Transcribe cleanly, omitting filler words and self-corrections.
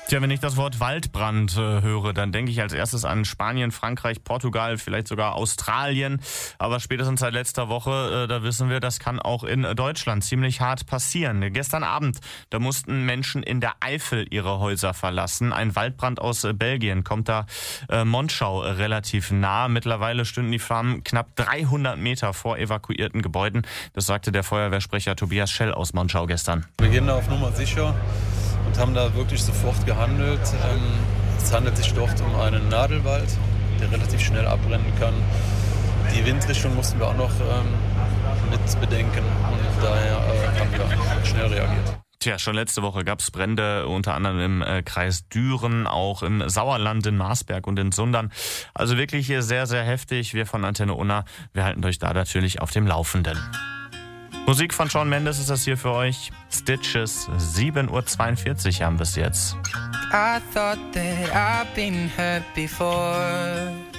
Tja, wenn ich das Wort Waldbrand höre, dann denke ich als erstes an Spanien, Frankreich, Portugal, vielleicht sogar Australien. Aber spätestens seit letzter Woche, da wissen wir, das kann auch in Deutschland ziemlich hart passieren. Gestern Abend, da mussten Menschen in der Eifel ihre Häuser verlassen. Ein Waldbrand aus Belgien kommt da Monschau relativ nah. Mittlerweile stünden die Flammen knapp 300 Meter vor evakuierten Gebäuden. Das sagte der Feuerwehrsprecher Tobias Schell aus Monschau gestern. Wir gehen da auf Nummer sicher und haben da wirklich sofort gehandelt. Es handelt sich dort um einen Nadelwald, der relativ schnell abbrennen kann. Die Windrichtung mussten wir auch noch mit bedenken und daher haben wir schnell reagiert. Tja, schon letzte Woche gab es Brände, unter anderem im Kreis Düren, auch im Sauerland, in Marsberg und in Sundern. Also wirklich sehr, sehr heftig. Wir von Antenne Unna, wir halten euch da natürlich auf dem Laufenden. Musik von Shawn Mendes ist das hier für euch. Stitches, 7:42 Uhr haben wir es jetzt. I thought that I've been hurt before.